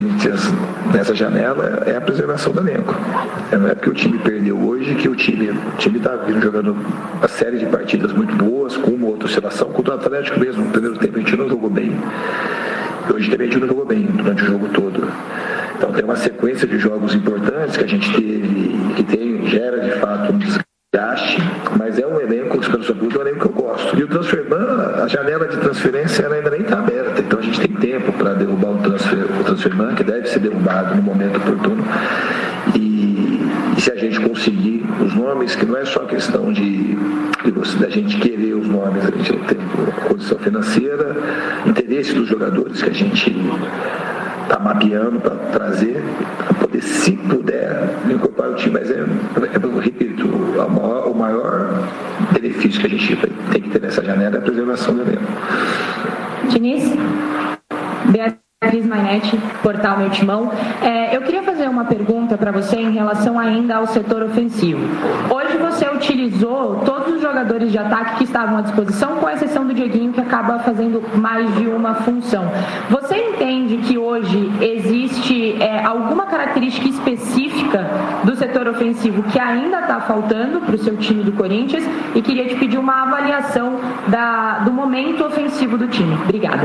nessa janela é a preservação do elenco. Não é porque o time perdeu hoje que o time está vindo jogando uma série de partidas muito boas, com uma outra oscilação. Contra o Atlético mesmo, no primeiro tempo a gente não jogou bem. Hoje também a gente não jogou bem durante o jogo todo. Então tem uma sequência de jogos importantes que a gente teve, que gera de fato um desgaste, mas é um elenco, os caras sobretudo, é um elenco que eu gosto. E o Transferman, a janela de transferência ela ainda nem está aberta, então a gente tem tempo para derrubar o Transferman, que deve ser derrubado no momento oportuno. E se a gente conseguir os nomes, que não é só questão da gente querer os nomes, a gente tem condição financeira, interesse dos jogadores que a gente está mapeando para trazer, para poder, se puder, incorporar o time. Mas eu repito, o maior benefício que a gente tem que ter nessa janela é a preservação do elenco. Diniz? Beatriz Mainetti, Portal Meu Timão. Eu queria fazer uma pergunta para você em relação ainda ao setor ofensivo. Hoje você utilizou todos os jogadores de ataque que estavam à disposição, com exceção do Dieguinho, que acaba fazendo mais de uma função. Você entende que hoje existe alguma característica específica do setor ofensivo que ainda está faltando para o seu time do Corinthians? E queria te pedir uma avaliação do momento ofensivo do time. Obrigada.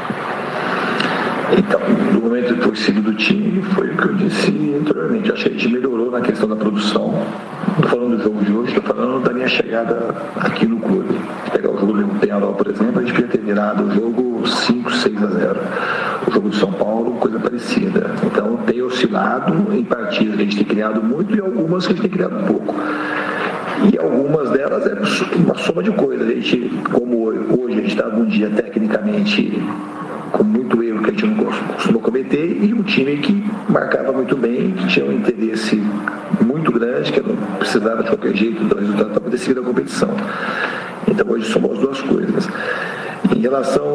Então, no momento ofensivo do time, foi o que eu disse anteriormente. Eu acho que a gente melhorou na questão da produção. Não estou falando do jogo de hoje, estou falando da minha chegada aqui no clube. Se pegar o jogo do Penharol, por exemplo, a gente podia ter virado o jogo 5-6-0. O jogo de São Paulo, coisa parecida. Então, tem oscilado em partidas que a gente tem criado muito e algumas que a gente tem criado pouco. E algumas delas é uma soma de coisas. A gente, como hoje a gente está num dia tecnicamente com muito erro que a gente não costuma cometer, e um time que marcava muito bem, que tinha um interesse muito grande, que não precisava de qualquer jeito do resultado para poder seguir a competição. Então hoje somos as duas coisas. Em relação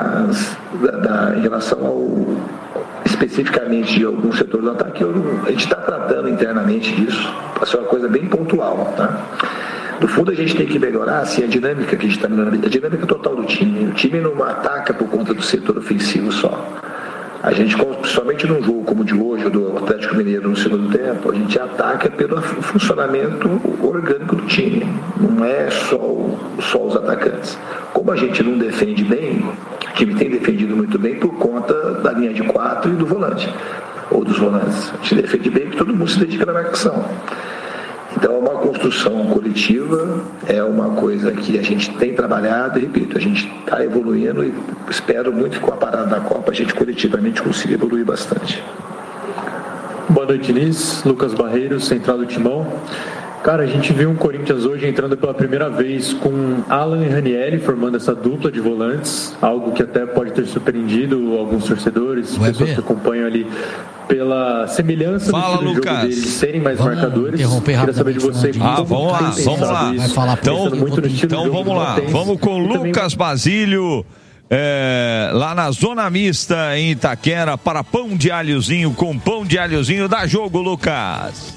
especificamente de algum setor do ataque, a gente está tratando internamente disso, para ser uma coisa bem pontual, tá? No fundo, a gente tem que melhorar assim, a dinâmica que a gente está melhorando, a dinâmica total do time. O time não ataca por conta do setor ofensivo só. A gente, principalmente num jogo como o de hoje, do Atlético Mineiro no segundo tempo, a gente ataca pelo funcionamento orgânico do time. Não é só os atacantes. Como a gente não defende bem, o time tem defendido muito bem por conta da linha de 4 e do volante, ou dos volantes. A gente defende bem porque todo mundo se dedica na marcação. Então é uma construção coletiva, é uma coisa que a gente tem trabalhado e, repito, a gente está evoluindo e espero muito que com a parada da Copa a gente coletivamente consiga evoluir bastante. Boa noite, Diniz. Lucas Barreiros, Central do Timão. Cara, a gente viu um Corinthians hoje entrando pela primeira vez com Alan e Ranieri formando essa dupla de volantes, algo que até pode ter surpreendido alguns torcedores, pessoas que acompanham ali pela semelhança do estilo de jogo deles serem mais marcadores. Queria saber de você. Vamos lá. Então vamos lá. Vamos com Lucas Basílio. Lá na Zona Mista em Itaquera para pão de alhozinho, com pão de alhozinho. Dá jogo, Lucas.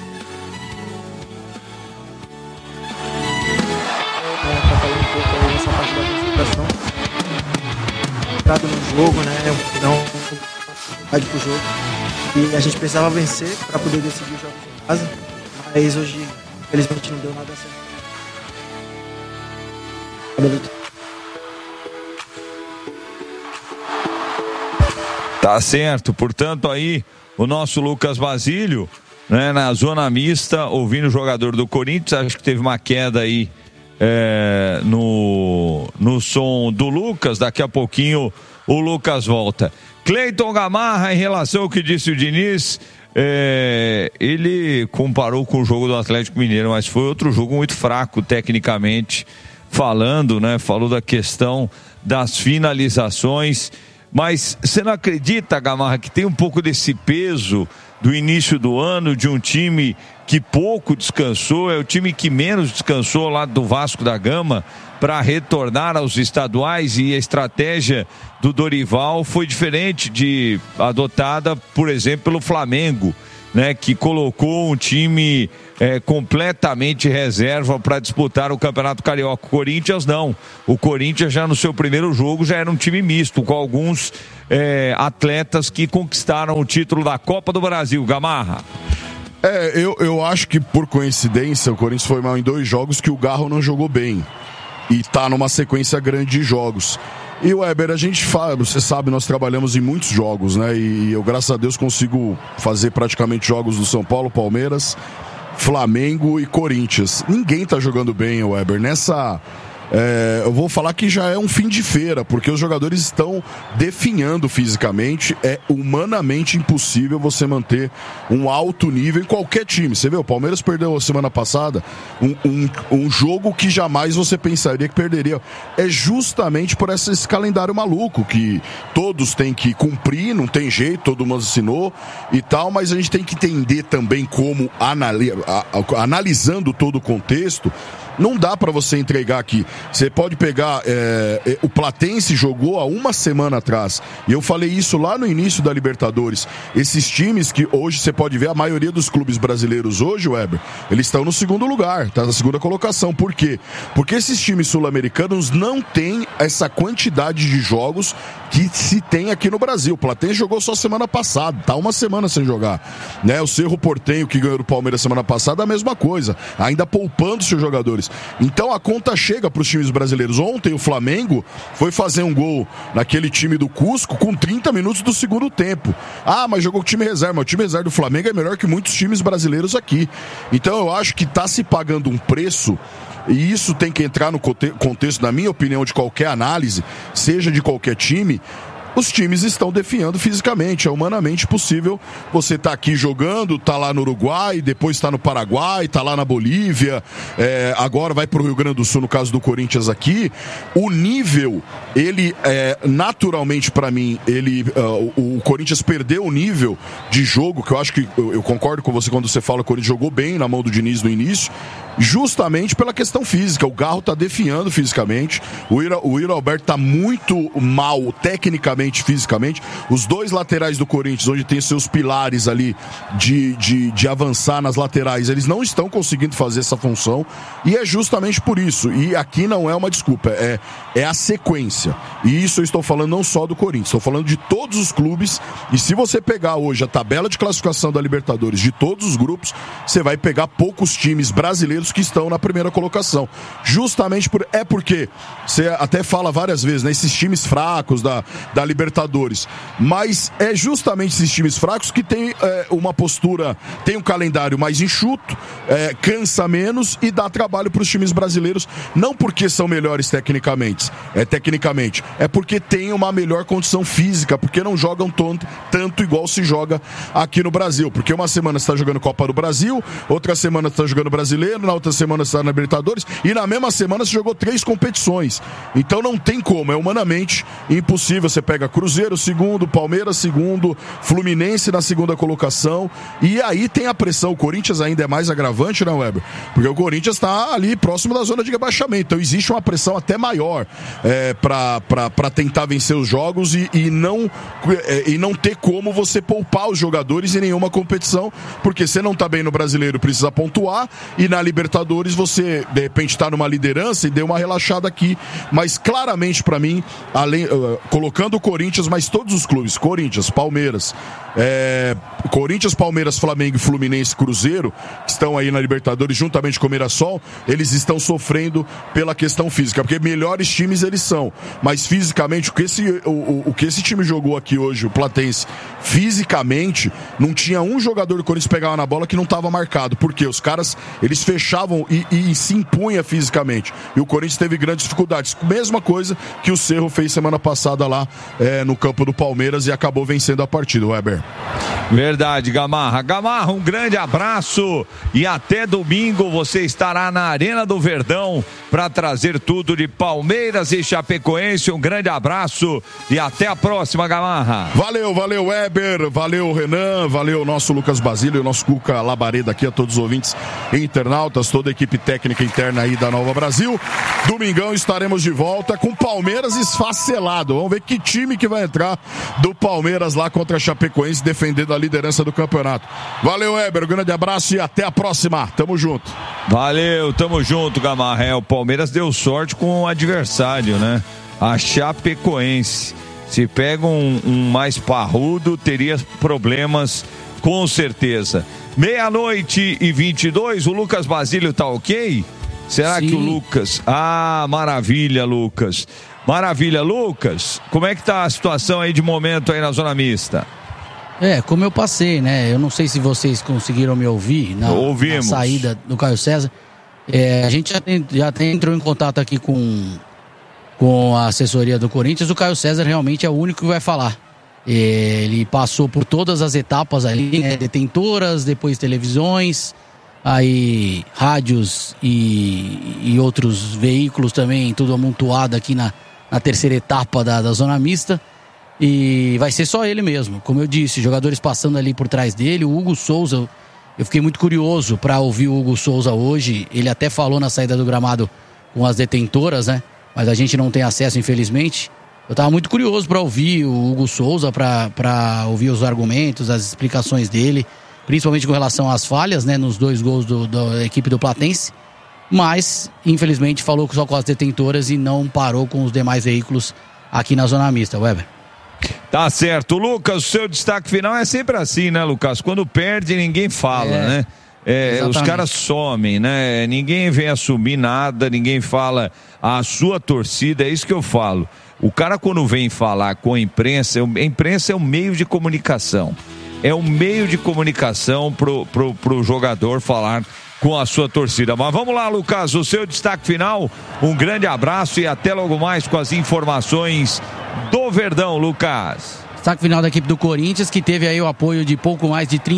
No jogo, né? Não vai pro jogo. E a gente precisava vencer para poder decidir os jogos em casa. Mas hoje, infelizmente, não deu nada certo. Tá certo. Portanto, aí o nosso Lucas Basílio, né, na Zona Mista, ouvindo o jogador do Corinthians, acho que teve uma queda aí no som do Lucas. Daqui a pouquinho o Lucas volta. Cleiton Gamarra, em relação ao que disse o Diniz, ele comparou com o jogo do Atlético Mineiro, mas foi outro jogo muito fraco tecnicamente falando, né? Falou da questão das finalizações, mas você não acredita, Gamarra, que tem um pouco desse peso do início do ano, de um time que pouco descansou, é o time que menos descansou lá do Vasco da Gama para retornar aos estaduais, e a estratégia do Dorival foi diferente adotada, por exemplo, pelo Flamengo, né, que colocou um time completamente reserva para disputar o Campeonato Carioca. O Corinthians não. O Corinthians já no seu primeiro jogo já era um time misto, com alguns atletas que conquistaram o título da Copa do Brasil. Gamarra. Eu acho que por coincidência o Corinthians foi mal em 2 jogos que o Garro não jogou bem. E tá numa sequência grande de jogos. E Weber, a gente fala, você sabe, nós trabalhamos em muitos jogos, né? E eu, graças a Deus, consigo fazer praticamente jogos do São Paulo, Palmeiras, Flamengo e Corinthians. Ninguém tá jogando bem, Weber. Eu vou falar que já é um fim de feira, porque os jogadores estão definhando fisicamente. É humanamente impossível você manter um alto nível em qualquer time. Você vê, o Palmeiras perdeu semana passada um jogo que jamais você pensaria que perderia. É justamente por esse calendário maluco que todos têm que cumprir, não tem jeito, todo mundo assinou e tal, mas a gente tem que entender também como, analisando todo o contexto, não dá pra você entregar aqui. Você pode pegar... o Platense jogou há uma semana atrás. E eu falei isso lá no início da Libertadores. Esses times que hoje você pode ver, a maioria dos clubes brasileiros hoje, Weber, eles estão no segundo lugar, tá na segunda colocação. Por quê? Porque esses times sul-americanos não têm essa quantidade de jogos que se tem aqui no Brasil. O Platense jogou só semana passada, tá uma semana sem jogar, né? O Cerro Porteño, que ganhou do Palmeiras semana passada, a mesma coisa, ainda poupando seus jogadores. Então a conta chega para os times brasileiros. Ontem o Flamengo foi fazer um gol naquele time do Cusco com 30 minutos do segundo tempo. Mas jogou com o time reserva. O time reserva do Flamengo é melhor que muitos times brasileiros aqui. Então eu acho que está se pagando um preço, e isso tem que entrar no contexto, na minha opinião, de qualquer análise, seja de qualquer time. Os times estão definhando fisicamente, é humanamente possível. Você tá aqui jogando, tá lá no Uruguai, depois tá no Paraguai, tá lá na Bolívia, agora vai pro Rio Grande do Sul, no caso do Corinthians aqui. O nível, ele, naturalmente pra mim, o Corinthians perdeu o nível de jogo, que eu acho que, eu concordo com você quando você fala que o Corinthians jogou bem na mão do Diniz no início, justamente pela questão física. O Garro tá definhando fisicamente, o Yuri Alberto tá muito mal tecnicamente, fisicamente. Os 2 laterais do Corinthians, onde tem seus pilares ali de avançar nas laterais, eles não estão conseguindo fazer essa função, e é justamente por isso. E aqui não é uma desculpa, é a sequência. E isso eu estou falando não só do Corinthians, estou falando de todos os clubes. E se você pegar hoje a tabela de classificação da Libertadores de todos os grupos, você vai pegar poucos times brasileiros que estão na primeira colocação. Justamente porque você até fala várias vezes, né, esses times fracos da Libertadores, mas é justamente esses times fracos que tem uma postura, tem um calendário mais enxuto, cansa menos e dá trabalho para os times brasileiros, não porque são melhores tecnicamente, é porque tem uma melhor condição física, porque não jogam tanto igual se joga aqui no Brasil, porque uma semana você está jogando Copa do Brasil, outra semana você está jogando Brasileiro, na outra semana você está na Libertadores, e na mesma semana você jogou 3 competições, então não tem como, é humanamente impossível. Você pega Cruzeiro segundo, Palmeiras segundo, Fluminense na segunda colocação, e aí tem a pressão. O Corinthians ainda é mais agravante, né, Weber? Porque o Corinthians está ali próximo da zona de rebaixamento, então existe uma pressão até maior para tentar vencer os jogos e não ter como você poupar os jogadores em nenhuma competição, porque você não está bem no Brasileiro, precisa pontuar, e na Libertadores você de repente está numa liderança e deu uma relaxada aqui, mas claramente para mim, colocando o Corinthians, mas todos os clubes, Corinthians, Palmeiras, Flamengo, Fluminense, Cruzeiro, que estão aí na Libertadores juntamente com o Mirassol, eles estão sofrendo pela questão física, porque melhores times eles são, mas fisicamente o que esse time jogou aqui hoje, o Platense, fisicamente não tinha um jogador do Corinthians que pegava na bola que não estava marcado, porque os caras, eles fechavam e se impunha fisicamente, e o Corinthians teve grandes dificuldades, mesma coisa que o Cerro fez semana passada lá no campo do Palmeiras e acabou vencendo a partida, Weber. Verdade, Gamarra. Gamarra, um grande abraço e até domingo você estará na Arena do Verdão para trazer tudo de Palmeiras e Chapecoense. Um grande abraço e até a próxima, Gamarra. Valeu, Weber, valeu, Renan, valeu nosso Lucas Basílio, nosso Cuca Labareda aqui, a todos os ouvintes e internautas, toda a equipe técnica interna aí da Nova Brasil. Domingão estaremos de volta com Palmeiras esfacelado. Vamos ver que time que vai entrar do Palmeiras lá contra a Chapecoense defendendo pela liderança do campeonato. Valeu, Heber, grande abraço e até a próxima. Tamo junto. Valeu, tamo junto, Gamarra. O Palmeiras deu sorte com o adversário, né? A Chapecoense. Se pega um mais parrudo, teria problemas com certeza. 00:22, o Lucas Basílio tá ok? Será Sim. que o Lucas... Ah, maravilha, Lucas. Maravilha, Lucas. Como é que tá a situação aí de momento aí na zona mista? Como eu passei, né? Eu não sei se vocês conseguiram me ouvir na saída do Caio César. A gente já entrou em contato aqui com a assessoria do Corinthians. O Caio César realmente é o único que vai falar. Ele passou por todas as etapas ali, né? Detentoras, depois televisões, aí rádios e outros veículos também, tudo amontoado aqui na terceira etapa da zona mista. E vai ser só ele mesmo, como eu disse, jogadores passando ali por trás dele. O Hugo Souza, eu fiquei muito curioso para ouvir o Hugo Souza hoje. Ele até falou na saída do gramado com as detentoras, né? Mas a gente não tem acesso, infelizmente. Eu estava muito curioso para ouvir o Hugo Souza, para ouvir os argumentos, as explicações dele, principalmente com relação às falhas, né, nos 2 gols da equipe do Platense. Mas, infelizmente, falou só com as detentoras e não parou com os demais veículos aqui na zona mista, Weber. Tá certo. Lucas, o seu destaque final é sempre assim, né, Lucas? Quando perde, ninguém fala, né? Os caras somem, né? Ninguém vem assumir nada, ninguém fala a sua torcida, é isso que eu falo. O cara, quando vem falar com a imprensa é um meio de comunicação. É um meio de comunicação pro jogador falar com a sua torcida. Mas vamos lá, Lucas, o seu destaque final. Um grande abraço e até logo mais com as informações do Verdão, Lucas. Destaque final da equipe do Corinthians, que teve aí o apoio de pouco mais de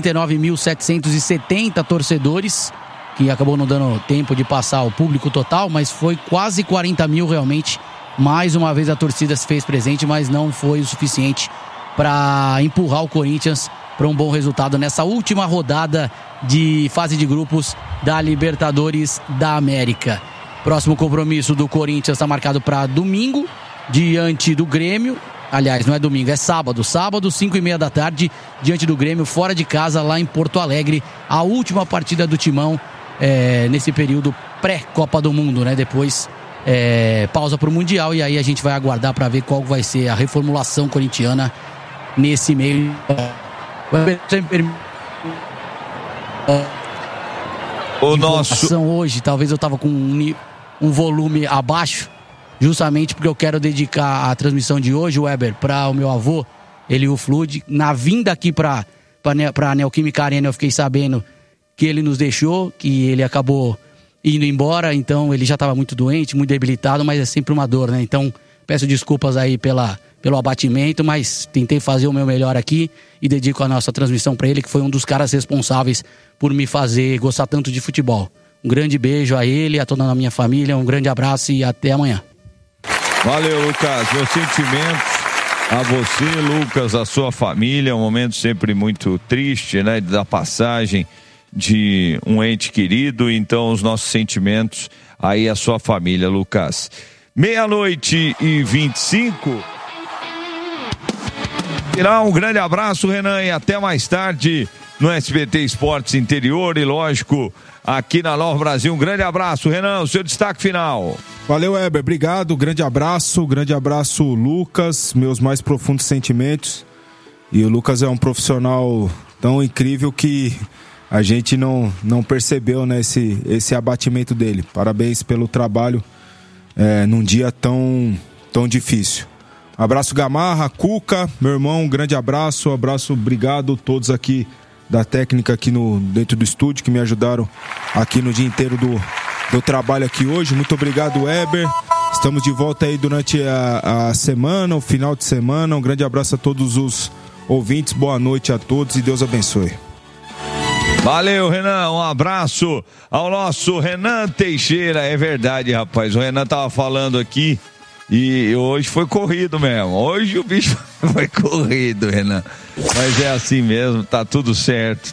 39.770 torcedores, que acabou não dando tempo de passar o público total, mas foi quase 40 mil realmente. Mais uma vez a torcida se fez presente, mas não foi o suficiente para empurrar o Corinthians para um bom resultado nessa última rodada de fase de grupos da Libertadores da América. Próximo compromisso do Corinthians está marcado para domingo, diante do Grêmio. Aliás, não é domingo, é sábado. Sábado, 5:30 da tarde, diante do Grêmio, fora de casa, lá em Porto Alegre. A última partida do Timão nesse período pré-Copa do Mundo, né? Depois pausa para o Mundial e aí a gente vai aguardar para ver qual vai ser a reformulação corintiana nesse meio. Hoje, talvez eu estava com um volume abaixo, justamente porque eu quero dedicar a transmissão de hoje, Weber, para o meu avô, Eliu Flude. Na vinda aqui para a Neoquímica Arena, eu fiquei sabendo que ele nos deixou, que ele acabou indo embora, então ele já estava muito doente, muito debilitado, mas é sempre uma dor, né? Então, peço desculpas aí pelo abatimento, mas tentei fazer o meu melhor aqui e dedico a nossa transmissão para ele, que foi um dos caras responsáveis por me fazer gostar tanto de futebol. Um grande beijo a ele, a toda a minha família, um grande abraço e até amanhã. Valeu, Lucas. Meus sentimentos a você, Lucas, a sua família. Um momento sempre muito triste, né? Da passagem de um ente querido. Então, os nossos sentimentos aí à sua família, Lucas. 00:25. Um grande abraço, Renan, e até mais tarde no SBT Esportes Interior e, lógico, aqui na Nova Brasil. Um grande abraço, Renan, o seu destaque final. Valeu, Heber, obrigado, grande abraço, Lucas, meus mais profundos sentimentos. E o Lucas é um profissional tão incrível que a gente não percebeu, né, esse abatimento dele. Parabéns pelo trabalho num dia tão difícil. Abraço, Gamarra, Cuca, meu irmão, um grande abraço, obrigado a todos aqui da técnica aqui dentro do estúdio que me ajudaram aqui no dia inteiro do trabalho aqui hoje. Muito obrigado, Weber. Estamos de volta aí durante a semana, o final de semana. Um grande abraço a todos os ouvintes, boa noite a todos e Deus abençoe. Valeu, Renan, um abraço ao nosso Renan Teixeira. É verdade, rapaz, o Renan tava falando aqui e hoje foi corrido mesmo. Hoje o bicho foi corrido, Renan. Mas é assim mesmo, tá tudo certo.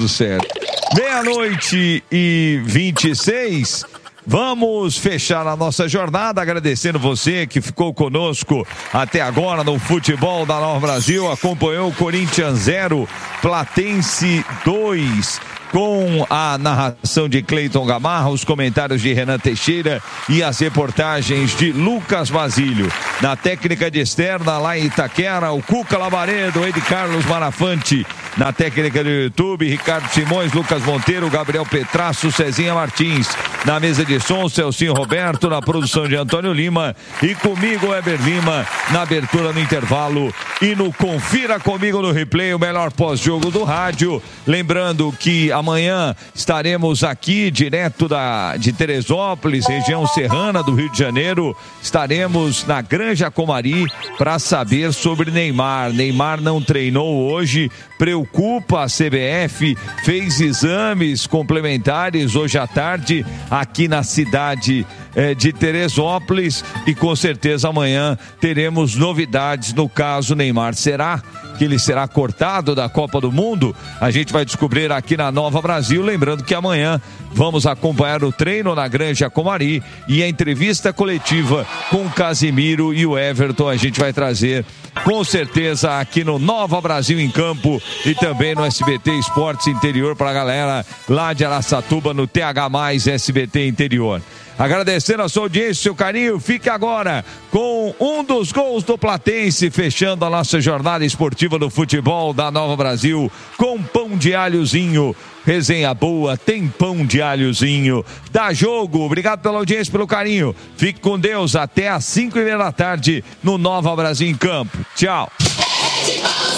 00:26. Vamos fechar a nossa jornada agradecendo você que ficou conosco até agora no Futebol da Nova Brasil, acompanhou o Corinthians 0, Platense 2. Com a narração de Cleiton Gamarra, os comentários de Renan Teixeira e as reportagens de Lucas Basílio. Na técnica de externa, lá em Itaquera, o Cuca Labaredo, Ed Carlos Marafante. Na técnica do YouTube, Ricardo Simões, Lucas Monteiro, Gabriel Petrasso, Cezinha Martins. Na mesa de som, Celcinho Roberto, na produção de Antônio Lima. E comigo, Weber Lima, na abertura no intervalo. E no Confira Comigo no Replay, o melhor pós-jogo do rádio. Lembrando que amanhã estaremos aqui, direto de Teresópolis, região serrana do Rio de Janeiro. Estaremos na Granja Comari para saber sobre Neymar. Neymar não treinou hoje, preocupa a CBF, fez exames complementares hoje à tarde aqui na cidade de Teresópolis e com certeza amanhã teremos novidades no caso Neymar. Será que ele será cortado da Copa do Mundo? A gente vai descobrir aqui na Nova Brasil, lembrando que amanhã vamos acompanhar o treino na Granja Comari e a entrevista coletiva com o Casimiro e o Everton a gente vai trazer com certeza aqui no Nova Brasil em Campo e também no SBT Esportes Interior para a galera lá de Araçatuba no TH+ SBT Interior. Agradecendo a sua audiência, seu carinho, fique agora com um dos gols do Platense, fechando a nossa jornada esportiva do futebol da Nova Brasil, com pão de alhozinho. Resenha boa, tem pão de alhozinho. Dá jogo, obrigado pela audiência, pelo carinho. Fique com Deus, até às 5:30 da tarde no Nova Brasil em Campo. Tchau.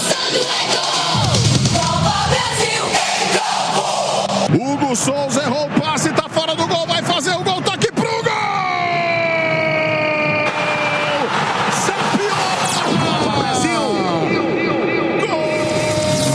Hugo Souza errou.